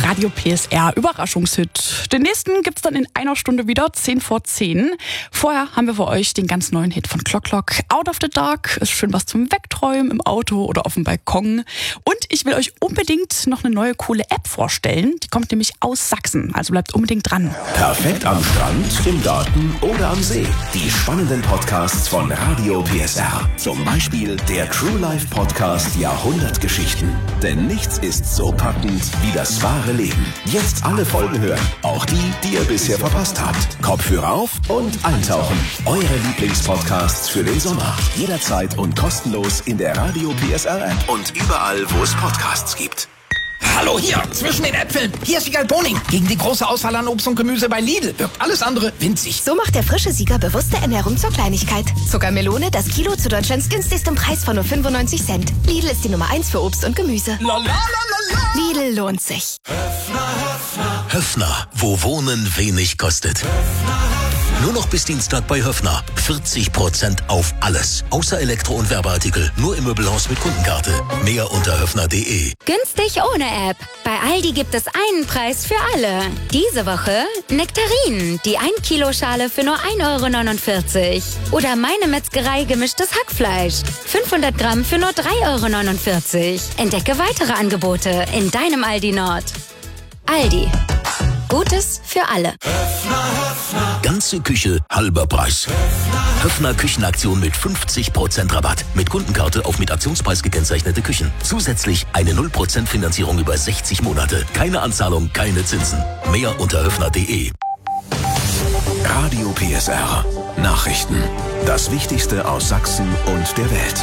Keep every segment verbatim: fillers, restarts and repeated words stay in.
Radio P S R Überraschungshit. Den nächsten gibt's dann in einer Stunde wieder, zehn vor zehn. Vorher haben wir für euch den ganz neuen Hit von Clock Clock. Out of the Dark ist schön was zum Wegträumen im Auto oder auf dem Balkon. Und ich will euch unbedingt noch eine neue coole App vorstellen. Die kommt nämlich aus Sachsen, also bleibt unbedingt dran. Perfekt am Strand, im Garten oder am See. Die spannenden Podcasts von Radio P S R. Zum Beispiel der True Life Podcast Jahrhundertgeschichten. Denn nichts ist so packend wie das wahre Leben. Jetzt alle Folgen hören. Auch die, die ihr bisher verpasst habt. Kopfhörer auf und eintauchen. Eure Lieblingspodcasts für den Sommer. Jederzeit und kostenlos in der Radio P S R App und überall, wo es Podcasts gibt. Hallo hier, zwischen den Äpfeln. Hier ist Siegal Boning. Gegen die große Auswahl an Obst und Gemüse bei Lidl wirkt alles andere winzig. So macht der frische Sieger bewusste Ernährung zur Kleinigkeit. Zuckermelone, das Kilo zu Deutschlands günstigstem Preis von nur fünfundneunzig Cent. Lidl ist die Nummer eins für Obst und Gemüse. La, la, la, la. Lidl lohnt sich. Höffner, Höffner. Höffner, wo Wohnen wenig kostet. Höffner, Höffner. Nur noch bis Dienstag bei Höffner. vierzig Prozent auf alles. Außer Elektro- und Werbeartikel. Nur im Möbelhaus mit Kundenkarte. Mehr unter höffner punkt de. Günstig ohne App. Bei Aldi gibt es einen Preis für alle. Diese Woche Nektarinen. Die ein Kilo Schale für nur ein Euro neunundvierzig. Oder Meine Metzgerei gemischtes Hackfleisch. fünfhundert Gramm für nur drei Euro neunundvierzig. Entdecke weitere Angebote in deinem Aldi Nord. Aldi. Gutes für alle. Höffner, Höffner. Ganze Küche, halber Preis. Höffner, Höffner Küchenaktion mit fünfzig Prozent Rabatt. Mit Kundenkarte auf mit Aktionspreis gekennzeichnete Küchen. Zusätzlich eine null Prozent Finanzierung über sechzig Monate. Keine Anzahlung, keine Zinsen. Mehr unter höffner punkt de. Radio P S R. Nachrichten. Das Wichtigste aus Sachsen und der Welt.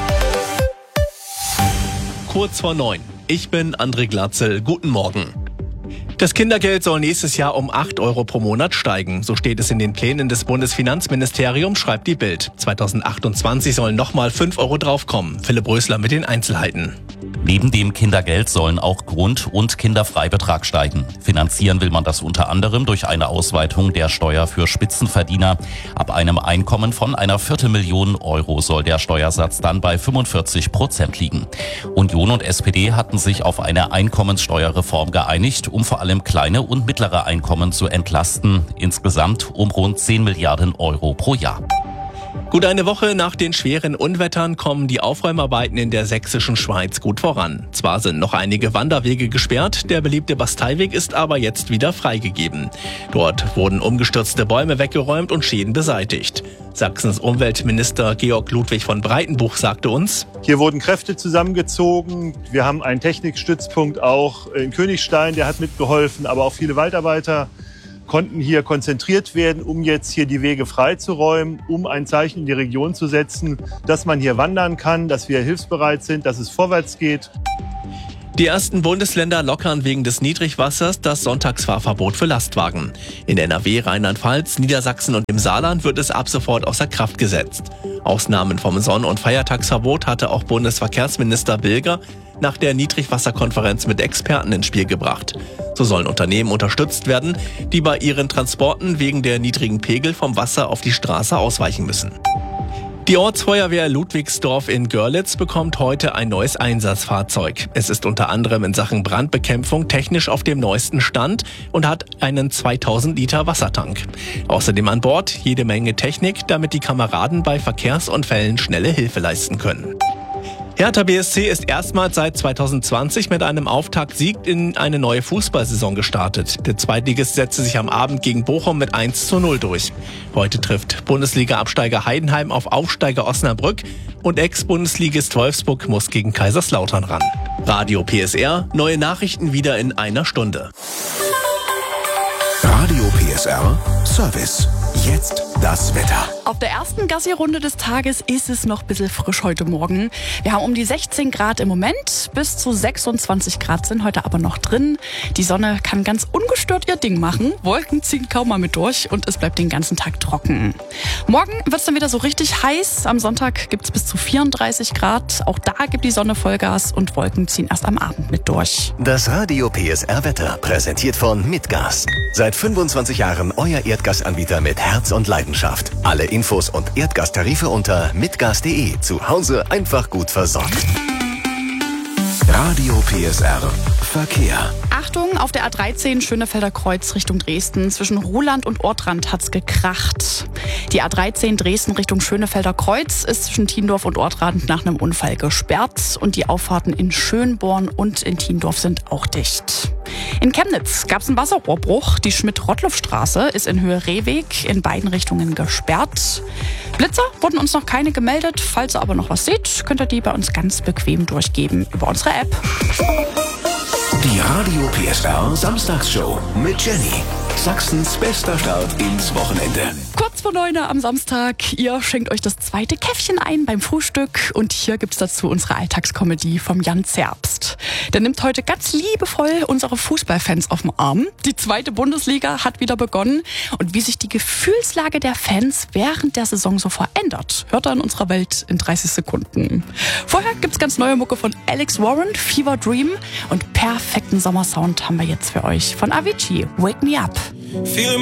Kurz vor neun. Ich bin André Glatzel. Guten Morgen. Das Kindergeld soll nächstes Jahr um acht Euro pro Monat steigen. So steht es in den Plänen des Bundesfinanzministeriums, schreibt die Bild. zweitausendachtundzwanzig sollen nochmal fünf Euro draufkommen. Philipp Rösler mit den Einzelheiten. Neben dem Kindergeld sollen auch Grund- und Kinderfreibetrag steigen. Finanzieren will man das unter anderem durch eine Ausweitung der Steuer für Spitzenverdiener. Ab einem Einkommen von einer Viertelmillion Euro soll der Steuersatz dann bei fünfundvierzig Prozent liegen. Union und S P D hatten sich auf eine Einkommenssteuerreform geeinigt, um vor allem kleine und mittlere Einkommen zu entlasten. Insgesamt um rund zehn Milliarden Euro pro Jahr. Gut eine Woche nach den schweren Unwettern kommen die Aufräumarbeiten in der sächsischen Schweiz gut voran. Zwar sind noch einige Wanderwege gesperrt, der beliebte Basteiweg ist aber jetzt wieder freigegeben. Dort wurden umgestürzte Bäume weggeräumt und Schäden beseitigt. Sachsens Umweltminister Georg Ludwig von Breitenbuch sagte uns: Hier wurden Kräfte zusammengezogen. Wir haben einen Technikstützpunkt auch in Königstein, der hat mitgeholfen, aber auch viele Waldarbeiter konnten hier konzentriert werden, um jetzt hier die Wege freizuräumen, um ein Zeichen in die Region zu setzen, dass man hier wandern kann, dass wir hilfsbereit sind, dass es vorwärts geht. Die ersten Bundesländer lockern wegen des Niedrigwassers das Sonntagsfahrverbot für Lastwagen. In N R W, Rheinland-Pfalz, Niedersachsen und im Saarland wird es ab sofort außer Kraft gesetzt. Ausnahmen vom Sonn- und Feiertagsverbot hatte auch Bundesverkehrsminister Bilger nach der Niedrigwasserkonferenz mit Experten ins Spiel gebracht. So sollen Unternehmen unterstützt werden, die bei ihren Transporten wegen der niedrigen Pegel vom Wasser auf die Straße ausweichen müssen. Die Ortsfeuerwehr Ludwigsdorf in Görlitz bekommt heute ein neues Einsatzfahrzeug. Es ist unter anderem in Sachen Brandbekämpfung technisch auf dem neuesten Stand und hat einen zweitausend Liter Wassertank. Außerdem an Bord jede Menge Technik, damit die Kameraden bei Verkehrsunfällen schnelle Hilfe leisten können. Hertha B S C ist erstmals seit zweitausendzwanzig mit einem Auftaktsieg in eine neue Fußballsaison gestartet. Der Zweitligist setzte sich am Abend gegen Bochum mit eins zu null durch. Heute trifft Bundesliga-Absteiger Heidenheim auf Aufsteiger Osnabrück und Ex-Bundesligist Wolfsburg muss gegen Kaiserslautern ran. Radio P S R, neue Nachrichten wieder in einer Stunde. Radio P S R Service. Jetzt das Wetter. Auf der ersten Gassi-Runde des Tages ist es noch ein bisschen frisch heute Morgen. Wir haben um die sechzehn Grad im Moment, bis zu sechsundzwanzig Grad sind heute aber noch drin. Die Sonne kann ganz ungestört ihr Ding machen. Wolken ziehen kaum mal mit durch und es bleibt den ganzen Tag trocken. Morgen wird es dann wieder so richtig heiß. Am Sonntag gibt es bis zu vierunddreißig Grad. Auch da gibt die Sonne Vollgas und Wolken ziehen erst am Abend mit durch. Das Radio P S R Wetter, präsentiert von Mitgas. Seit fünfundzwanzig Jahren euer Erdgasanbieter mit Herz und Leidenschaft. Alle Infos und Erdgastarife unter mitgas punkt de. Zu Hause einfach gut versorgt. Radio P S R Verkehr. Achtung, auf der A dreizehn Schönefelder Kreuz Richtung Dresden. Zwischen Ruhland und Ortrand hat's gekracht. Die A dreizehn Dresden Richtung Schönefelder Kreuz ist zwischen Tiendorf und Ortrand nach einem Unfall gesperrt. Und die Auffahrten in Schönborn und in Tiendorf sind auch dicht. In Chemnitz gab's einen Wasserrohrbruch. Die Schmidt-Rottluff-Straße ist in Höhe Rehweg in beiden Richtungen gesperrt. Blitzer wurden uns noch keine gemeldet. Falls ihr aber noch was seht, könnt ihr die bei uns ganz bequem durchgeben über unsere App. Die Radio P S R Samstagsshow mit Jenny. Sachsens bester Start ins Wochenende. Kurz vor neun am Samstag. Ihr schenkt euch das zweite Käffchen ein beim Frühstück. Und hier gibt's dazu unsere Alltagskomödie vom Jan Zerbst. Der nimmt heute ganz liebevoll unsere Fußballfans auf den Arm. Die zweite Bundesliga hat wieder begonnen. Und wie sich die Gefühlslage der Fans während der Saison so verändert, hört ihr in unserer Welt in dreißig Sekunden. Vorher gibt's ganz neue Mucke von Alex Warren, Fever Dream. Und perfekten Sommersound haben wir jetzt für euch von Avicii, Wake Me Up. Feeling